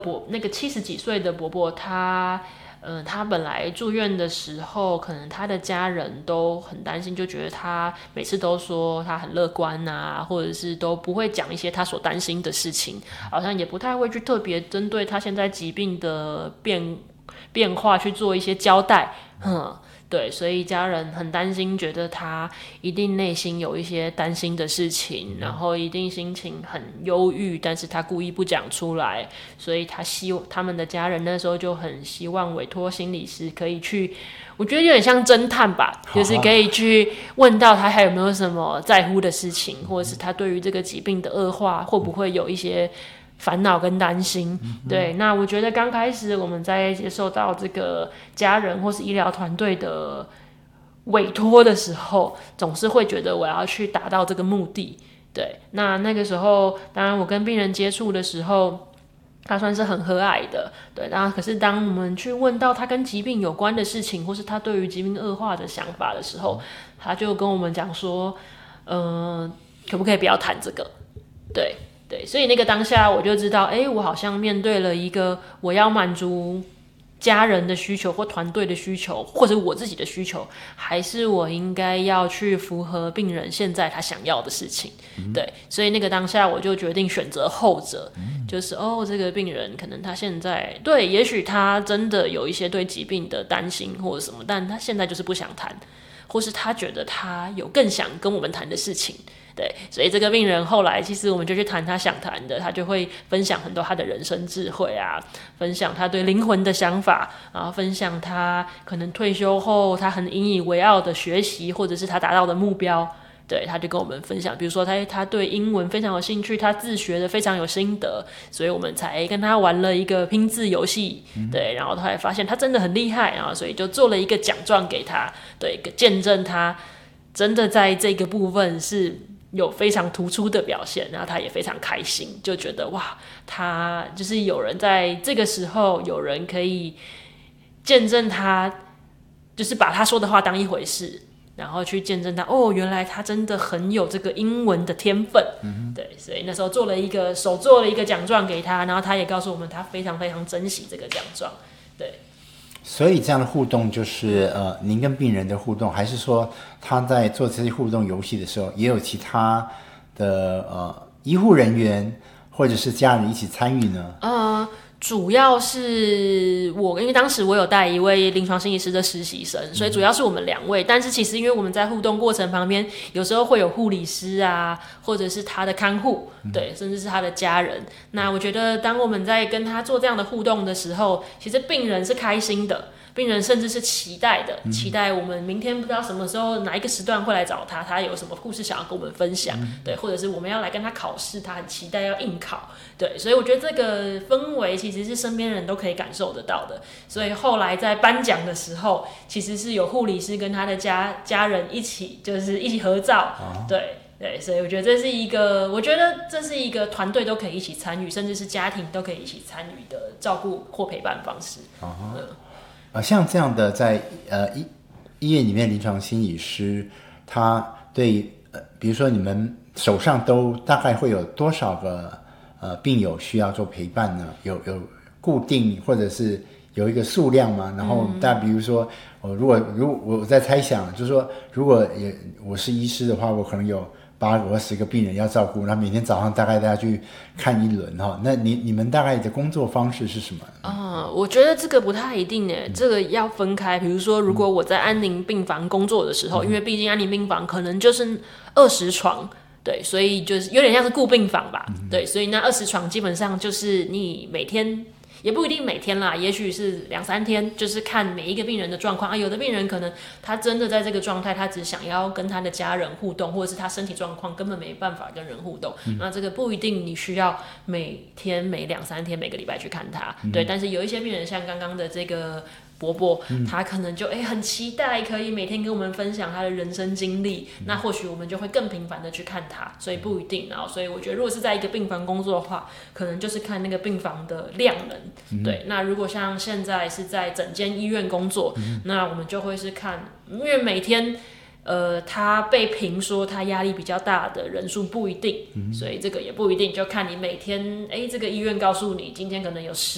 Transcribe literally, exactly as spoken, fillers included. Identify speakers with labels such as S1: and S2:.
S1: 伯那个七十几岁的伯伯，他呃，他本来住院的时候，可能他的家人都很担心，就觉得他每次都说他很乐观啊，或者是都不会讲一些他所担心的事情，好像也不太会去特别针对他现在疾病的变变化去做一些交代，嗯。对，所以家人很担心，觉得他一定内心有一些担心的事情，然后一定心情很忧郁，但是他故意不讲出来，所以他希他们的家人那时候就很希望委托心理师可以去，我觉得有点像侦探吧，就是可以去问到他还有没有什么在乎的事情，或者是他对于这个疾病的恶化会不会有一些烦恼跟担心，对，那我觉得刚开始我们在接受到这个家人或是医疗团队的委托的时候，总是会觉得我要去达到这个目的，对，那那个时候，当然我跟病人接触的时候，他算是很和蔼的，对，然后可是当我们去问到他跟疾病有关的事情，或是他对于疾病恶化的想法的时候，他就跟我们讲说，嗯、呃，可不可以不要谈这个？对。对，所以那个当下我就知道，哎，我好像面对了一个我要满足家人的需求或团队的需求，或者我自己的需求，还是我应该要去符合病人现在他想要的事情。嗯、对，所以那个当下我就决定选择后者，嗯、就是哦，这个病人可能他现在对，也许他真的有一些对疾病的担心或者什么，但他现在就是不想谈，或是他觉得他有更想跟我们谈的事情。对，所以这个病人后来其实我们就去谈他想谈的，他就会分享很多他的人生智慧啊，分享他对灵魂的想法，然后分享他可能退休后他很引以为傲的学习，或者是他达到的目标。对，他就跟我们分享，比如说他他对英文非常有兴趣，他自学的非常有心得，所以我们才跟他玩了一个拼字游戏。对，然后他还发现他真的很厉害，然后所以就做了一个奖状给他，对，见证他真的在这个部分是有非常突出的表现，然后他也非常开心，就觉得哇，他就是有人在这个时候，有人可以见证他，就是把他说的话当一回事，然后去见证他，哦，原来他真的很有这个英文的天分，嗯、对，所以那时候做了一个手做了一个奖状给他，然后他也告诉我们，他非常非常珍惜这个奖状，对。
S2: 所以这样的互动就是呃，您跟病人的互动，还是说他在做这些互动游戏的时候，也有其他的呃医护人员或者是家人一起参与呢？
S1: 呃，主要是我，因为当时我有带一位临床心理师的实习生，所以主要是我们两位。但是其实因为我们在互动过程旁边，有时候会有护理师啊，或者是他的看护，对，甚至是他的家人。那我觉得，当我们在跟他做这样的互动的时候，其实病人是开心的。病人甚至是期待的，期待我们明天不知道什么时候哪一个时段会来找他，他有什么故事想要跟我们分享，对，或者是我们要来跟他考试，他很期待要应考，对，所以我觉得这个氛围其实是身边人都可以感受得到的。所以后来在颁奖的时候，其实是有护理师跟他的家家人一起，就是一起合照，哦、对。对，所以我觉得这是一个，我觉得这是一个团队都可以一起参与，甚至是家庭都可以一起参与的照顾或陪伴方式。哦嗯
S2: 呃，像这样的在呃医医院里面临床心理师，他对呃，比如说你们手上都大概会有多少个呃病友需要做陪伴呢？有有固定或者是有一个数量吗？然后大比如说，我如果如果我在猜想，就是说，如果也我是医师的话，我可能有八个、十个病人要照顾，然后每天早上大概大家去看一轮哈。那你你们大概的工作方式是什么？
S1: 啊、嗯，我觉得这个不太一定诶，嗯、这个要分开。比如说，如果我在安宁病房工作的时候，嗯、因为毕竟安宁病房可能就是二十床。对，所以就是有点像是顾病房吧。嗯、对，所以那二十床基本上就是你每天。也不一定每天啦，也许是两三天，就是看每一个病人的状况啊。有的病人可能他真的在这个状态，他只想要跟他的家人互动，或者是他身体状况根本没办法跟人互动。嗯、那这个不一定你需要每天、每两三天、每个礼拜去看他。嗯、对，但是有一些病人像刚刚的这个伯伯，嗯、他可能就哎很期待可以每天跟我们分享他的人生经历，嗯、那或许我们就会更频繁的去看他，所以不一定。然后，所以我觉得如果是在一个病房工作的话，可能就是看那个病房的量能。嗯、对，那如果像现在是在整间医院工作，嗯、那我们就会是看，因为每天。呃，他被评说他压力比较大的人数不一定，嗯、所以这个也不一定，就看你每天，哎，这个医院告诉你今天可能有十